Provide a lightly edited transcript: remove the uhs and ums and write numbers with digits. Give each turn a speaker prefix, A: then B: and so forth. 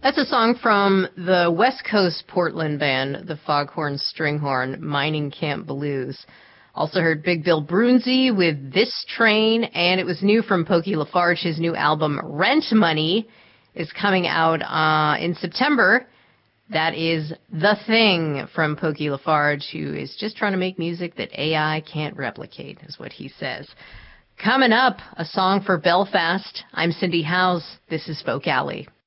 A: That's a song from the West Coast Portland band, the Foghorn Stringhorn, Mining Camp Blues. Also heard Big Bill Broonzy with This Train, and it was new from Pokey LaFarge. His new album, Rent Money, is coming out in September. That is The Thing from Pokey LaFarge, who is just trying to make music that AI can't replicate, is what he says. Coming up, a song for Belfast. I'm Cindy Howes. This is Folk Alley.